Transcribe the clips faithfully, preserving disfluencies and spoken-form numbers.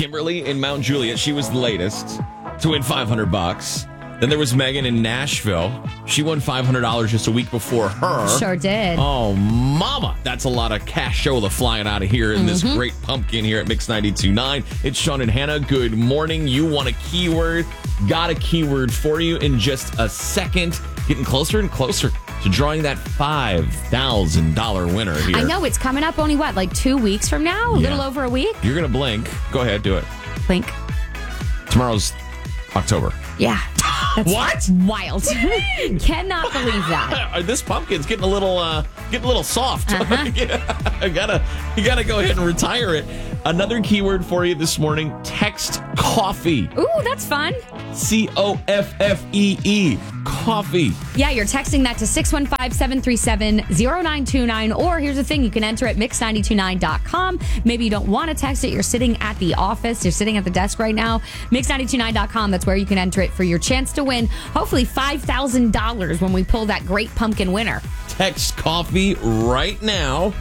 Kimberly in Mount Juliet. She was the latest to win five hundred bucks. Then there was Megan in Nashville. She won five hundred dollars just a week before her. Sure did. Oh, mama. That's a lot of cash show flying out of here in mm-hmm. this great pumpkin here at Mix ninety-two point nine. It's Sean and Hannah. Good morning. You want a keyword? Got a keyword for you in just a second. Getting closer and closer to drawing that five thousand dollars winner here. I know. It's coming up only, what, like two weeks from now? A yeah. little over a week? You're going to blink. Go ahead. Do it. Blink. Tomorrow's October. Yeah. That's what? Wild. Cannot believe that. This pumpkin's getting a little uh, getting a little soft. Uh-huh. I gotta you gotta go ahead and retire it. Another keyword for you this morning: text coffee. Ooh, that's fun. C O F F E E. Coffee. Yeah, you're texting that to six one five, seven three seven, zero nine two nine. Or here's the thing, you can enter at mix nine two nine dot com. Maybe you don't want to text it. You're sitting at the office. You're sitting at the desk right now. mix nine two nine dot com. That's where you can enter it for your chance to win, hopefully five thousand dollars when we pull that great pumpkin winner. Text coffee right now.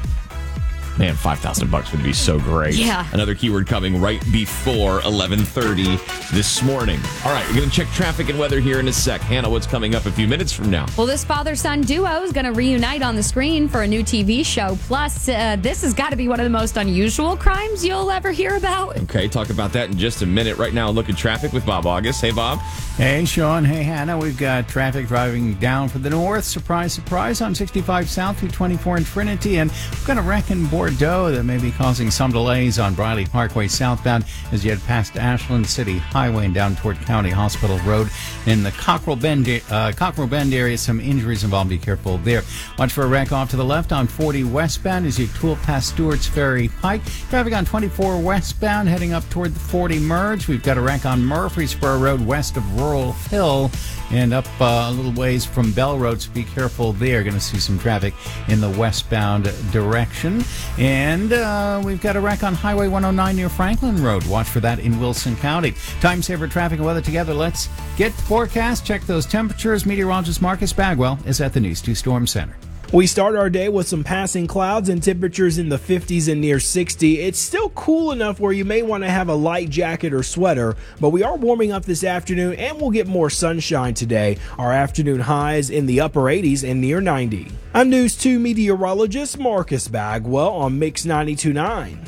Man, five thousand bucks would be so great. Yeah. Another keyword coming right before eleven thirty this morning. All right, we're going to check traffic and weather here in a sec. Hannah, what's coming up a few minutes from now? Well, this father-son duo is going to reunite on the screen for a new T V show. Plus, uh, this has got to be one of the most unusual crimes you'll ever hear about. Okay, talk about that in just a minute. Right now, look at traffic with Bob August. Hey, Bob. Hey, Sean. Hey, Hannah. We've got traffic driving down from the north. Surprise, surprise, on sixty-five South through twenty-four in Trinity. And we've got a wreck in Bordeaux that may be causing some delays on Briley Parkway southbound as you head past Ashland City Highway and down toward County Hospital Road. In the Cockrell Bend, uh, Cockrell Bend area, some injuries involved. Be careful there. Watch for a wreck off to the left on forty westbound as you tool past Stewart's Ferry Pike. Traffic on twenty-four westbound heading up toward the forty merge. We've got a wreck on Murfreesboro Road west of Rural Hill and up uh, a little ways from Bell Road, so be careful there. Going to see some traffic in the westbound direction. And uh, we've got a wreck on Highway one oh nine near Franklin Road. Watch for that in Wilson County. Time saver traffic and weather together. Let's get forecast, check those temperatures. Meteorologist Marcus Bagwell is at the News two Storm Center. We start our day with some passing clouds and temperatures in the fifties and near sixty. It's still cool enough where you may want to have a light jacket or sweater, but we are warming up this afternoon and we'll get more sunshine today. Our afternoon highs in the upper eighties and near ninety. I'm News two meteorologist Marcus Bagwell on Mix ninety-two point nine.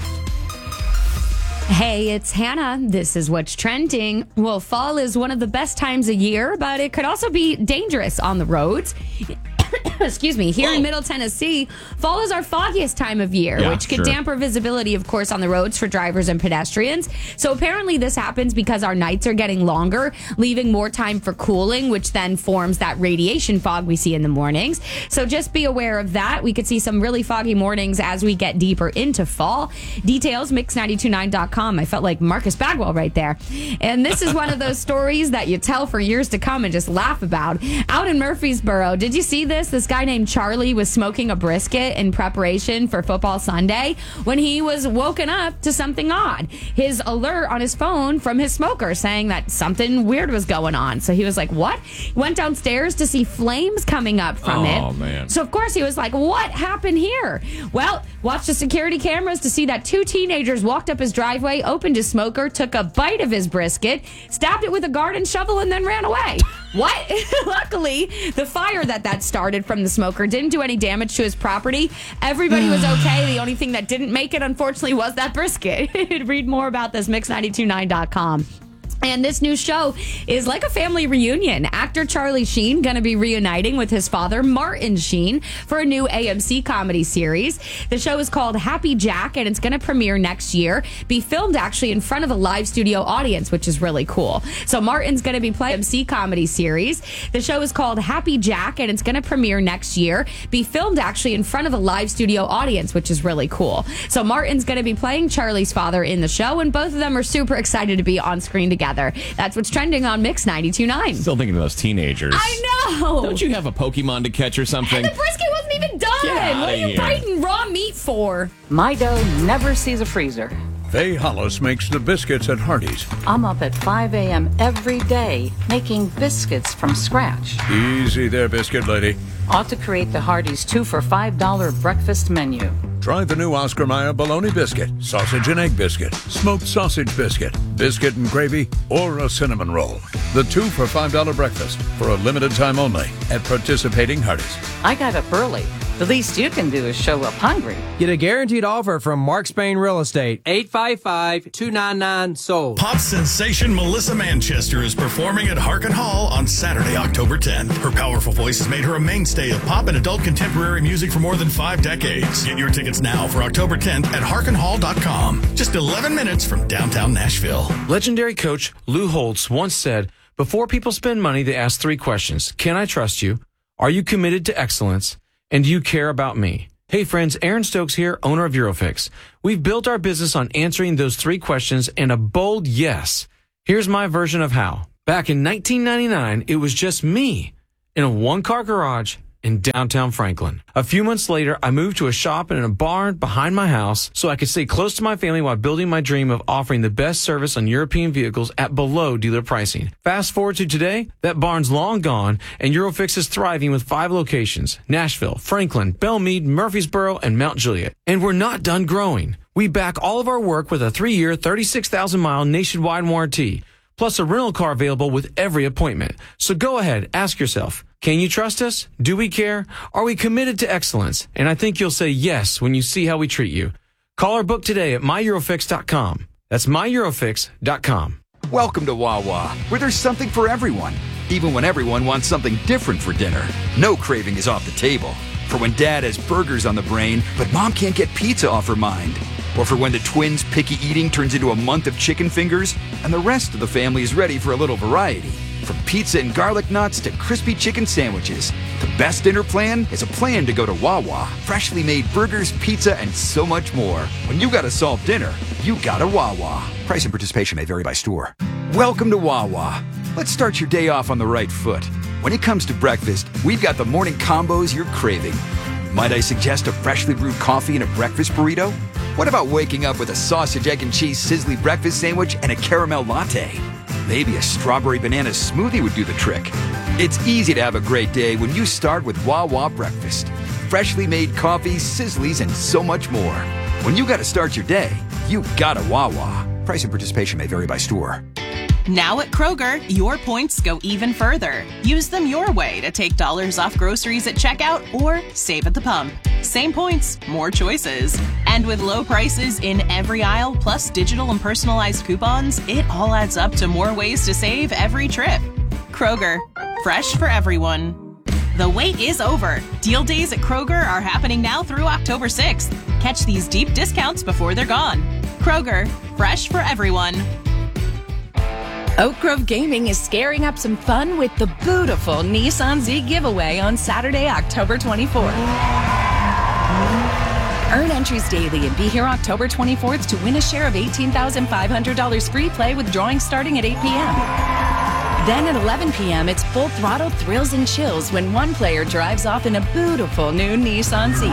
Hey, it's Hannah. This is what's trending. Well, fall is one of the best times of year, but it could also be dangerous on the roads. Excuse me. Here Whoa. in Middle Tennessee, fall is our foggiest time of year, yeah, which could sure. damper visibility, of course, on the roads for drivers and pedestrians. So apparently this happens because our nights are getting longer, leaving more time for cooling, which then forms that radiation fog we see in the mornings. So just be aware of that. We could see some really foggy mornings as we get deeper into fall. Details, mix nine two nine dot com. I felt like Marcus Bagwell right there. And this is one of those stories that you tell for years to come and just laugh about. Out in Murfreesboro, did you see this? This guy named Charlie was smoking a brisket in preparation for football Sunday when he was woken up to something odd. His alert on his phone from his smoker saying that something weird was going on. So he was like, what? He went downstairs to see flames coming up from oh, it. Oh, man. So, of course, he was like, what happened here? Well, watched the security cameras to see that two teenagers walked up his driveway, opened his smoker, took a bite of his brisket, stabbed it with a garden shovel, and then ran away. What? Luckily, the fire that that started from the smoker didn't do any damage to his property. Everybody was okay. The only thing that didn't make it, unfortunately, was that brisket. Read more about this, mix nine two nine dot com. And this new show is like a family reunion. Actor Charlie Sheen going to be reuniting with his father, Martin Sheen, for a new A M C comedy series. The show is called Happy Jack, and it's going to premiere next year. Be filmed actually in front of a live studio audience, which is really cool. So Martin's going to be playing A M C comedy series. The show is called Happy Jack, and it's going to premiere next year. Be filmed actually in front of a live studio audience, which is really cool. So Martin's going to be playing Charlie's father in the show, and both of them are super excited to be on screen together. That's what's trending on Mix ninety-two point nine. Still thinking of those teenagers. I know. Don't you have a Pokemon to catch or something? And the brisket wasn't even done. What are you here. biting raw meat for? My dough never sees a freezer. Faye Hollis makes the biscuits at Hardee's. I'm up at five a.m. every day making biscuits from scratch. Easy there, biscuit lady. Ought to create the Hardee's two for five dollar breakfast menu. Try the new Oscar Mayer bologna biscuit, sausage and egg biscuit, smoked sausage biscuit, biscuit and gravy, or a cinnamon roll. The two for five dollars breakfast for a limited time only at participating Hardee's. I got up early. The least you can do is show up hungry. Get a guaranteed offer from Mark Spain Real Estate. eight five five, two nine nine, sold. Pop sensation Melissa Manchester is performing at Harkin Hall on Saturday, October tenth. Her powerful voice has made her a mainstay of pop and adult contemporary music for more than five decades. Get your tickets now for October tenth at harkin hall dot com. Just eleven minutes from downtown Nashville. Legendary coach Lou Holtz once said, before people spend money, they ask three questions. Can I trust you? Are you committed to excellence? And do you care about me? Hey friends, Aaron Stokes here, owner of Eurofix. We've built our business on answering those three questions and a bold yes. Here's my version of how. Back in nineteen ninety-nine, it was just me in a one-car garage in downtown Franklin. A few months later, I moved to a shop and in a barn behind my house so I could stay close to my family while building my dream of offering the best service on European vehicles at below dealer pricing. Fast forward to today, that barn's long gone and Eurofix is thriving with five locations: Nashville, Franklin, Belmead, Murfreesboro, and Mount Juliet. And we're not done growing. We back all of our work with a three-year, thirty-six thousand mile nationwide warranty, plus a rental car available with every appointment. So go ahead, ask yourself, can you trust us? Do we care? Are we committed to excellence? And I think you'll say yes when you see how we treat you. Call or book today at my eurofix dot com. That's my eurofix dot com. Welcome to Wawa, where there's something for everyone, even when everyone wants something different for dinner. No craving is off the table. For when Dad has burgers on the brain, but Mom can't get pizza off her mind. Or for when the twins' picky eating turns into a month of chicken fingers, and the rest of the family is ready for a little variety. From pizza and garlic knots to crispy chicken sandwiches, the best dinner plan is a plan to go to Wawa. Freshly made burgers, pizza, and so much more. When you gotta solve dinner, you gotta Wawa. Price and participation may vary by store. Welcome to Wawa. Let's start your day off on the right foot. When it comes to breakfast, we've got the morning combos you're craving. Might I suggest a freshly brewed coffee and a breakfast burrito? What about waking up with a sausage, egg, and cheese sizzly breakfast sandwich and a caramel latte? Maybe a strawberry banana smoothie would do the trick. It's easy to have a great day when you start with Wawa breakfast. Freshly made coffee, sizzlies, and so much more. When you gotta start your day, you gotta Wawa. Price and participation may vary by store. Now at Kroger, your points go even further. Use them your way to take dollars off groceries at checkout or save at the pump. Same points, more choices. And with low prices in every aisle, plus digital and personalized coupons, it all adds up to more ways to save every trip. Kroger, fresh for everyone. The wait is over. Deal days at Kroger are happening now through October sixth. Catch these deep discounts before they're gone. Kroger, fresh for everyone. Oak Grove Gaming is scaring up some fun with the beautiful Nissan Z giveaway on Saturday, October twenty-fourth. Earn entries daily and be here October twenty-fourth to win a share of eighteen thousand five hundred dollars free play with drawings starting at eight p.m. Then at eleven p.m., it's full throttle thrills and chills when one player drives off in a beautiful new Nissan Z.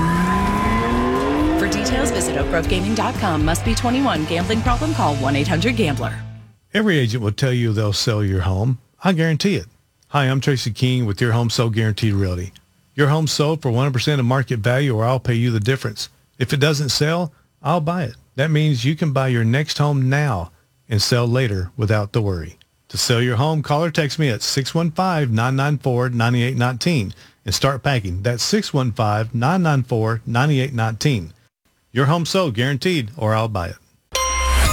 For details, visit oak grove gaming dot com. Must be twenty-one. Gambling problem? Call one eight hundred gambler. Every agent will tell you they'll sell your home. I guarantee it. Hi, I'm Tracy King with Your Home Sold Guaranteed Realty. Your home sold for one hundred percent of market value or I'll pay you the difference. If it doesn't sell, I'll buy it. That means you can buy your next home now and sell later without the worry. To sell your home, call or text me at six one five, nine nine four, nine eight one nine and start packing. That's six one five, nine nine four, nine eight one nine. Your home sold guaranteed or I'll buy it.